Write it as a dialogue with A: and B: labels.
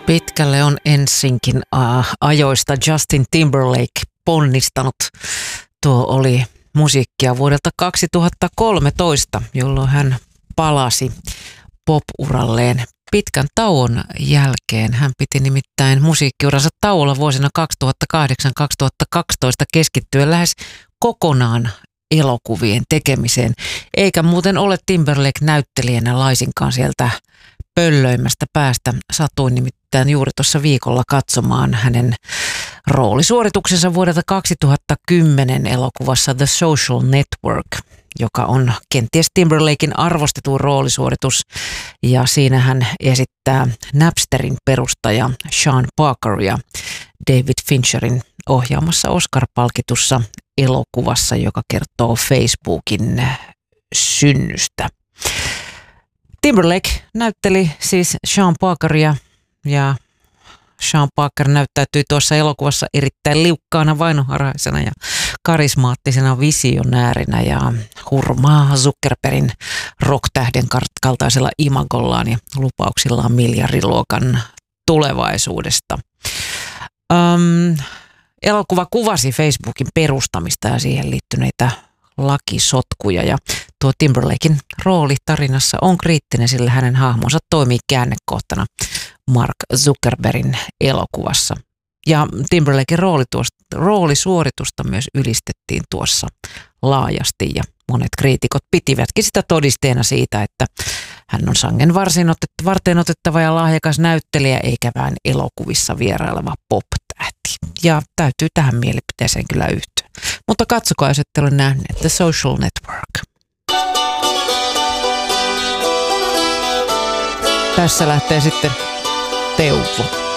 A: Pitkälle on ensinkin ajoista Justin Timberlake ponnistanut. Tuo oli musiikkia vuodelta 2013, jolloin hän palasi pop-uralleen pitkän tauon jälkeen. Hän piti nimittäin musiikkiuransa tauolla vuosina 2008-2012 keskittyen lähes kokonaan elokuvien tekemiseen. Eikä muuten ole Timberlake näyttelijänä laisinkaan sieltä pöllöimmästä päästä. Satuin nimittäin juuri tuossa viikolla katsomaan hänen roolisuorituksensa vuodelta 2010 elokuvassa The Social Network, joka on kenties Timberlaken arvostetuin roolisuoritus. Ja siinä hän esittää Napsterin perustaja Sean Parkeria David Fincherin ohjaamassa Oscar-palkitussa elokuvassa, joka kertoo Facebookin synnystä. Timberlake näytteli siis Sean Parkeria ja Sean Parker näyttäytyi tuossa elokuvassa erittäin liukkaana, vainoharhaisena ja karismaattisena visionäärinä ja hurmaa Zuckerbergin rocktähden kaltaisella imagollaan ja lupauksillaan miljardiluokan tulevaisuudesta. Elokuva kuvasi Facebookin perustamista ja siihen liittyneitä lakisotkuja, ja tuo Timberlaken rooli tarinassa on kriittinen, sillä hänen hahmonsa toimii käännekohtana Mark Zuckerbergin elokuvassa. Ja Timberlaken roolisuoritusta myös ylistettiin tuossa laajasti, ja monet kriitikot pitivätkin sitä todisteena siitä, että hän on sangen varten otettava ja lahjakas näyttelijä, eikä vain elokuvissa vieraileva pop-tähti. Ja täytyy tähän mielipiteeseen kyllä yhtyä. Mutta katsokaa, jos ette ole nähneet The Social Network. Tässä lähtee sitten Teuvo.